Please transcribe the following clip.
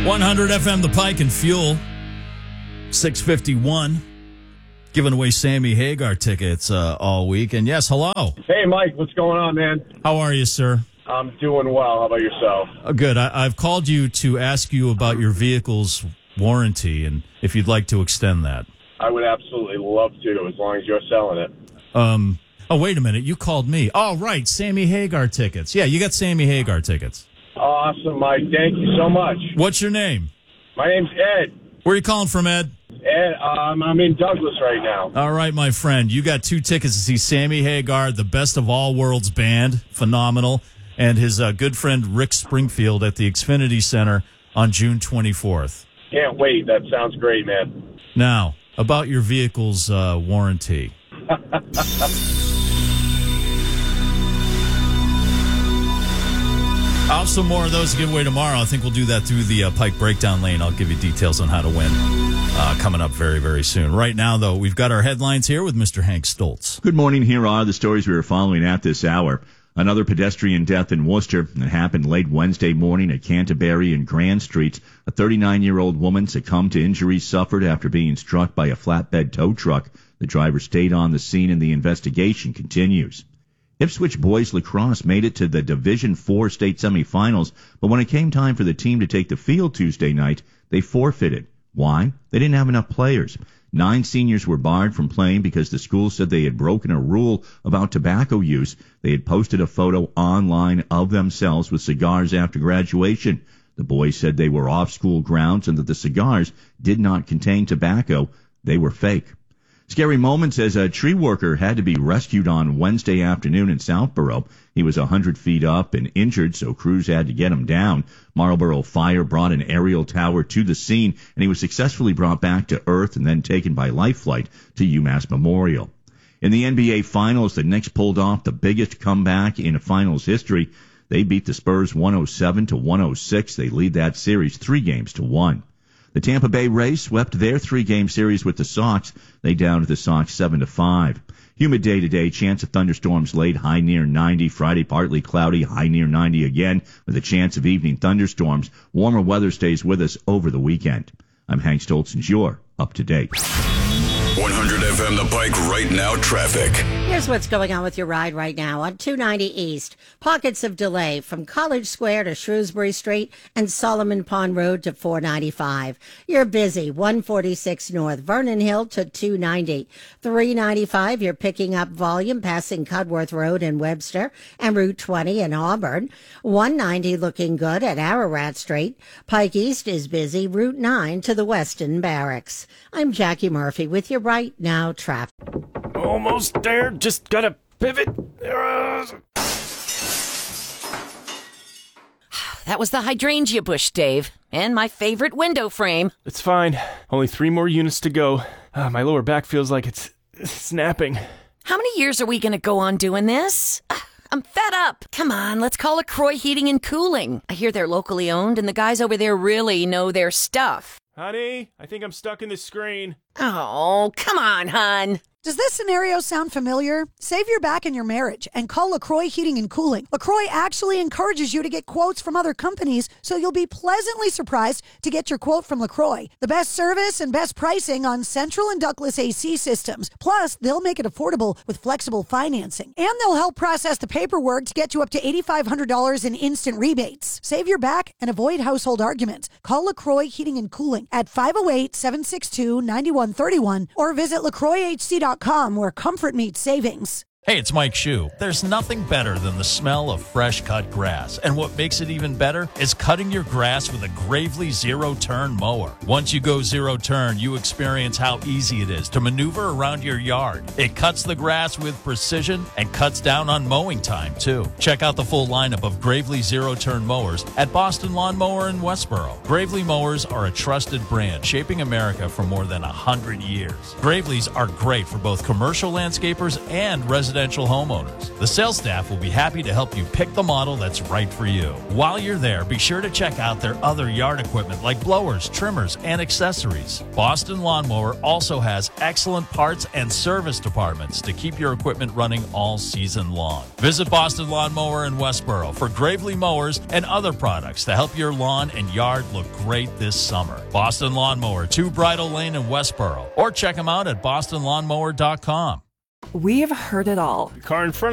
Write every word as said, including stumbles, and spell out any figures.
one hundred F M The Pike and Fuel, six fifty-one. Giving away Sammy Hagar tickets uh, all week. And yes, hello. Hey, Mike, what's going on, man? How are you, sir? I'm doing well. How about yourself? Uh, good. I, I've called you to ask you about your vehicle's warranty and if you'd like to extend that. I would absolutely love to, as long as you're selling it. Um. Oh, wait a minute. You called me. Oh, right. Sammy Hagar tickets. Yeah, you got Sammy Hagar tickets. Awesome, Mike. Thank you so much. What's your name? My name's Ed. Where are you calling from, Ed? Ed, um, I'm in Douglas right now. All right, my friend. You got two tickets to see Sammy Hagar, the Best of All Worlds band, phenomenal, and his uh, good friend Rick Springfield at the Xfinity Center on June twenty-fourth. Can't wait. That sounds great, man. Now, about your vehicle's uh, warranty. I'll have some more of those to give away tomorrow. I think we'll do that through the uh, Pike Breakdown Lane. I'll give you details on how to win uh, coming up very, very soon. Right now, though, we've got our headlines here with Mister Hank Stoltz. Good morning. Here are the stories we are following at this hour. Another pedestrian death in Worcester. It happened late Wednesday morning at Canterbury and Grand Streets. A thirty-nine-year-old woman succumbed to injuries suffered after being struck by a flatbed tow truck. The driver stayed on the scene and the investigation continues. Ipswich boys lacrosse made it to the Division four state semifinals, but when it came time for the team to take the field Tuesday night, they forfeited. Why? They didn't have enough players. Nine seniors were barred from playing because the school said they had broken a rule about tobacco use. They had posted a photo online of themselves with cigars after graduation. The boys said they were off school grounds and that the cigars did not contain tobacco. They were fake. Scary moments as a tree worker had to be rescued on Wednesday afternoon in Southborough. He was one hundred feet up and injured, so crews had to get him down. Marlborough Fire brought an aerial tower to the scene, and he was successfully brought back to earth and then taken by life flight to UMass Memorial. In the N B A Finals, the Knicks pulled off the biggest comeback in finals history. They beat the Spurs one oh seven to one oh six. They lead that series three games to one. The Tampa Bay Rays swept their three-game series with the Sox. They downed the Sox seven to five. Humid day today, chance of thunderstorms late, high near ninety. Friday, partly cloudy, high near ninety again, with a chance of evening thunderstorms. Warmer weather stays with us over the weekend. I'm Hank Stoltz, and you're up to date. one hundred F M The Pike right now traffic. Here's what's going on with your ride right now on two ninety East. Pockets of delay from College Square to Shrewsbury Street and Solomon Pond Road to four ninety-five. You're busy. one forty-six North Vernon Hill to two ninety. three ninety-five, you're picking up volume passing Cudworth Road in Webster and Route twenty in Auburn. one ninety looking good at Ararat Street. Pike East is busy. Route nine to the Weston Barracks. I'm Jackie Murphy with your right now traffic. Almost there. Just gotta pivot. That was the hydrangea bush, Dave, and my favorite window frame. It's fine. Only three more units to go. Uh, my lower back feels like it's snapping. How many years are we gonna go on doing this? Uh, I'm fed up. Come on, let's call LaCroix Heating and Cooling. I hear they're locally owned, and the guys over there really know their stuff. Honey, I think I'm stuck in this screen. Oh, come on, hon. Does this scenario sound familiar? Save your back in your marriage and call LaCroix Heating and Cooling. LaCroix actually encourages you to get quotes from other companies, so you'll be pleasantly surprised to get your quote from LaCroix. The best service and best pricing on central and ductless A C systems. Plus, they'll make it affordable with flexible financing. And they'll help process the paperwork to get you up to eight thousand five hundred dollars in instant rebates. Save your back and avoid household arguments. Call LaCroix Heating and Cooling at five oh eight, seven six two, nine one three one or visit lacroix h c dot com where comfort meets savings. Hey, it's Mike Shue. There's nothing better than the smell of fresh cut grass. And what makes it even better is cutting your grass with a Gravely Zero Turn mower. Once you go zero turn, you experience how easy it is to maneuver around your yard. It cuts the grass with precision and cuts down on mowing time, too. Check out the full lineup of Gravely Zero Turn mowers at Boston Lawn Mower in Westboro. Gravely mowers are a trusted brand shaping America for more than one hundred years. Gravely's are great for both commercial landscapers and residential residential homeowners. The sales staff will be happy to help you pick the model that's right for you. While you're there, be sure to check out their other yard equipment like blowers, trimmers, and accessories. Boston Lawnmower also has excellent parts and service departments to keep your equipment running all season long. Visit Boston Lawnmower in Westboro for Gravely mowers and other products to help your lawn and yard look great this summer. Boston Lawnmower, two Bridle Lane in Westboro, or check them out at boston lawnmower dot com. We've heard it all. The car in front